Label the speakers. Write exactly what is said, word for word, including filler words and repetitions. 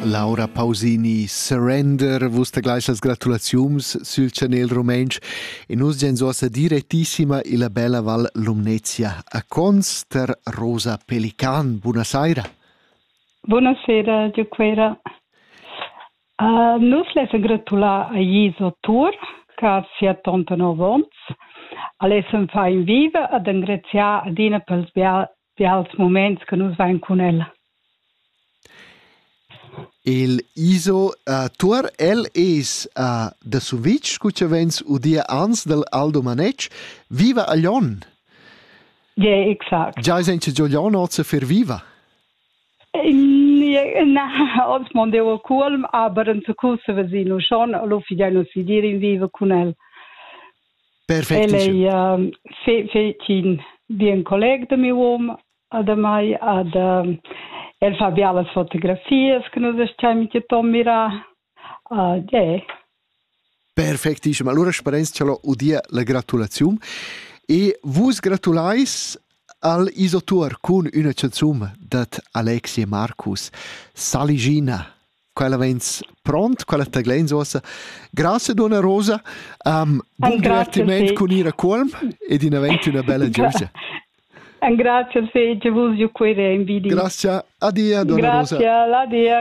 Speaker 1: Laura Pausini, Surrender, vuste gleich las gratulaziums sul channel romensch e nus gens ossa direttissima illa bella Val Lumnezia a cons ter Rosa Pelican. Buonasera.
Speaker 2: Buonasera, Giuquera. Uh, nus lesa gratula a Iso Tour, che si ha ottantanove ons. Alessem fa in viva ad ingrazia adina pels bials moments che nus vain con ella.
Speaker 1: Il Iso uh, Tour, el es uh, da Suvic, scuccia vens udia ans del Aldo Manec, viva a Lion.
Speaker 2: Ja, yeah, exakt.
Speaker 1: Già esence già Lion ozza fer viva.
Speaker 2: Na, ons mondeo colm, aber in Zukusse vasino schon, lo figliano si dire in viva con el.
Speaker 1: Perfetto.
Speaker 2: Ele uh, fe fe cin bien collega de mi uom, ad mai ad um, el fa bialas fotografias che nos stiamo che tommira. Uh, yeah.
Speaker 1: Perfettissimo. Allora sperenz ce l'ho udia la gratulazione e vos gratulais al Isotour con una canzone dat Alexia Marcus, Saligina. Quella vens pront, quella taglens ossa. Grazie Donna Rosa, um, buon divertimento con ira colm ed in aventi una bella giornata.
Speaker 2: Grazie a te, vos io quere invidia.
Speaker 1: Grazie, addio Donna Rosa.
Speaker 2: Grazie, addio.